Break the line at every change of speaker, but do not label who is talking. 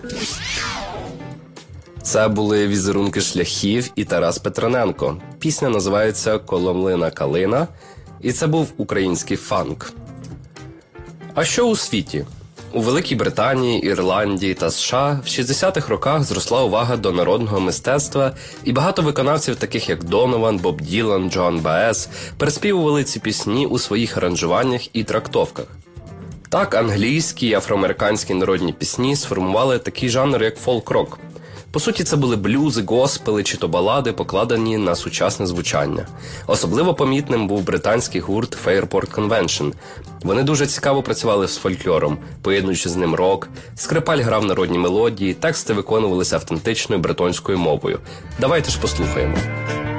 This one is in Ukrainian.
Це були «Візерунки шляхів» і Тарас Петрененко. Пісня називається «Коломлина калина», і це був український фанк. А що у світі? У Великій Британії, Ірландії та США в 60-х роках зросла увага до народного мистецтва, і багато виконавців, таких як Донован, Боб Ділан, Джоан Баез, переспівували ці пісні у своїх аранжуваннях і трактовках. Так, англійські і афроамериканські народні пісні сформували такий жанр, як фолк-рок. По суті, це були блюзи, госпели чи то балади, покладені на сучасне звучання. Особливо помітним був британський гурт Fairport Convention. Вони дуже цікаво працювали з фольклором, поєднуючи з ним рок, скрипаль грав народні мелодії, тексти виконувалися автентичною бретонською мовою. Давайте ж послухаємо.